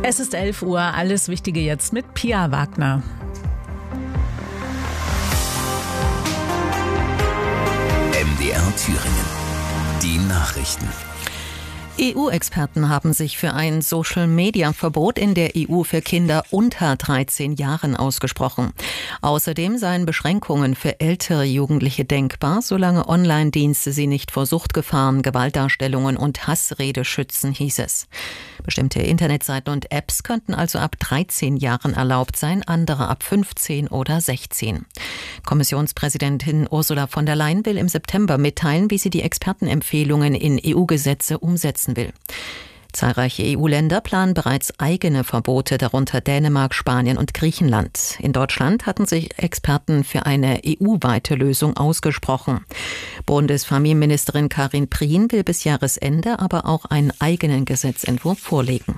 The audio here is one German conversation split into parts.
Es ist 11 Uhr, alles Wichtige jetzt mit Pia Wagner. MDR Thüringen. Die Nachrichten. EU-Experten haben sich für ein Social-Media-Verbot in der EU für Kinder unter 13 Jahren ausgesprochen. Außerdem seien Beschränkungen für ältere Jugendliche denkbar, solange Online-Dienste sie nicht vor Suchtgefahren, Gewaltdarstellungen und Hassrede schützen, hieß es. Bestimmte Internetseiten und Apps könnten also ab 13 Jahren erlaubt sein, andere ab 15 oder 16. Kommissionspräsidentin Ursula von der Leyen will im September mitteilen, wie sie die Expertenempfehlungen in EU-Gesetze umsetzen will. Zahlreiche EU-Länder planen bereits eigene Verbote, darunter Dänemark, Spanien und Griechenland. In Deutschland hatten sich Experten für eine EU-weite Lösung ausgesprochen. Bundesfamilienministerin Karin Prien will bis Jahresende aber auch einen eigenen Gesetzentwurf vorlegen.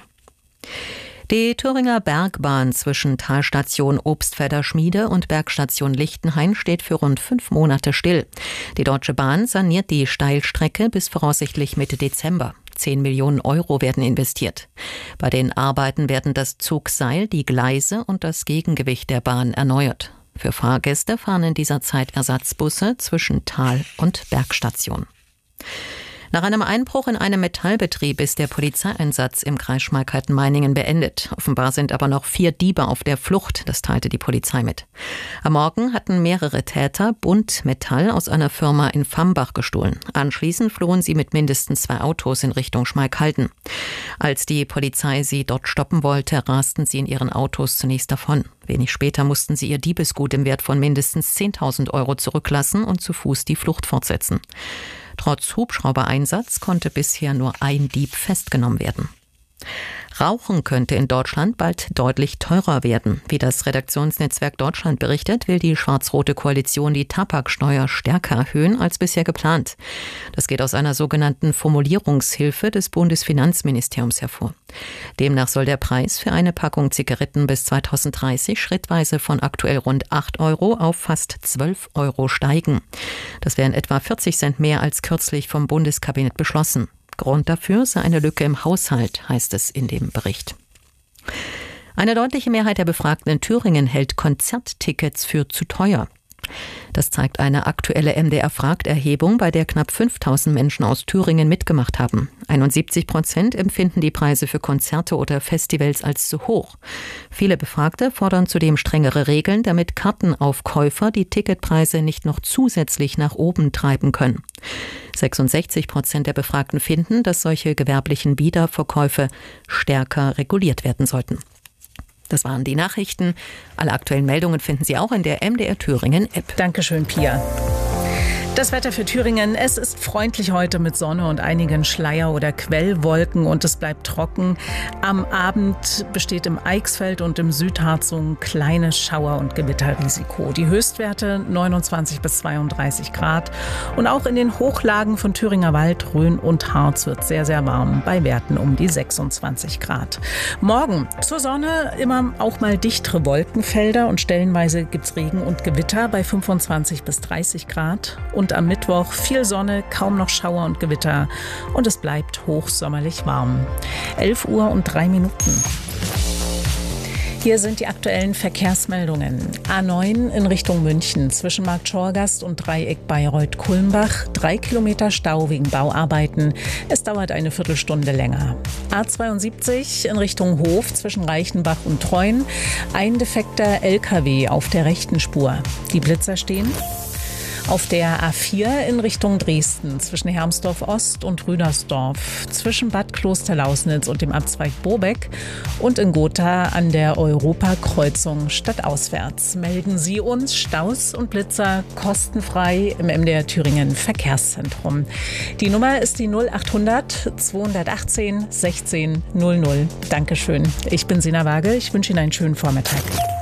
Die Thüringer Bergbahn zwischen Talstation Obstfelder Schmiede und Bergstation Lichtenhain steht für rund 5 Monate still. Die Deutsche Bahn saniert die Steilstrecke bis voraussichtlich Mitte Dezember. 10 Millionen Euro werden investiert. Bei den Arbeiten werden das Zugseil, die Gleise und das Gegengewicht der Bahn erneuert. Für Fahrgäste fahren in dieser Zeit Ersatzbusse zwischen Tal- und Bergstation. Nach einem Einbruch in einem Metallbetrieb ist der Polizeieinsatz im Kreis Schmalkalden-Meiningen beendet. Offenbar sind aber noch 4 Diebe auf der Flucht, das teilte die Polizei mit. Am Morgen hatten mehrere Täter Buntmetall aus einer Firma in Vambach gestohlen. Anschließend flohen sie mit mindestens 2 Autos in Richtung Schmalkalden. Als die Polizei sie dort stoppen wollte, rasten sie in ihren Autos zunächst davon. Wenig später mussten sie ihr Diebesgut im Wert von mindestens 10.000 Euro zurücklassen und zu Fuß die Flucht fortsetzen. Trotz Hubschraubereinsatz konnte bisher nur ein Dieb festgenommen werden. Rauchen könnte in Deutschland bald deutlich teurer werden. Wie das Redaktionsnetzwerk Deutschland berichtet, will die schwarz-rote Koalition die Tabaksteuer stärker erhöhen als bisher geplant. Das geht aus einer sogenannten Formulierungshilfe des Bundesfinanzministeriums hervor. Demnach soll der Preis für eine Packung Zigaretten bis 2030 schrittweise von aktuell rund 8 Euro auf fast 12 Euro steigen. Das wären etwa 40 Cent mehr als kürzlich vom Bundeskabinett beschlossen. Grund dafür sei eine Lücke im Haushalt, heißt es in dem Bericht. Eine deutliche Mehrheit der Befragten in Thüringen hält Konzerttickets für zu teuer. Das zeigt eine aktuelle MDR-Fragt-Erhebung, bei der knapp 5.000 Menschen aus Thüringen mitgemacht haben. 71% empfinden die Preise für Konzerte oder Festivals als zu hoch. Viele Befragte fordern zudem strengere Regeln, damit Kartenaufkäufer die Ticketpreise nicht noch zusätzlich nach oben treiben können. 66% der Befragten finden, dass solche gewerblichen Wiederverkäufe stärker reguliert werden sollten. Das waren die Nachrichten. Alle aktuellen Meldungen finden Sie auch in der MDR Thüringen App. Dankeschön, Pia. Das Wetter für Thüringen. Es ist freundlich heute mit Sonne und einigen Schleier- oder Quellwolken und es bleibt trocken. Am Abend besteht im Eichsfeld und im Südharz so ein kleines Schauer- und Gewitterrisiko. Die Höchstwerte 29 bis 32 Grad. Und auch in den Hochlagen von Thüringer Wald, Rhön und Harz wird sehr, sehr warm, bei Werten um die 26 Grad. Morgen zur Sonne immer auch mal dichtere Wolkenfelder und stellenweise gibt's Regen und Gewitter bei 25 bis 30 Grad. Und am Mittwoch viel Sonne, kaum noch Schauer und Gewitter und es bleibt hochsommerlich warm. 11 Uhr und 3 Minuten. Hier sind die aktuellen Verkehrsmeldungen. A9 in Richtung München zwischen Markt Schorgast und Dreieck Bayreuth-Kulmbach. 3 Kilometer Stau wegen Bauarbeiten. Es dauert eine Viertelstunde länger. A72 in Richtung Hof zwischen Reichenbach und Treuen. Ein defekter LKW auf der rechten Spur. Die Blitzer stehen. Auf der A4 in Richtung Dresden zwischen Hermsdorf Ost und Rüdersdorf, zwischen Bad Klosterlausnitz und dem Abzweig Bobeck und in Gotha an der Europakreuzung stadtauswärts. Melden Sie uns Staus und Blitzer kostenfrei im MDR Thüringen Verkehrszentrum. Die Nummer ist die 0800 218 16 00. Dankeschön. Ich bin Sina Waage. Ich wünsche Ihnen einen schönen Vormittag.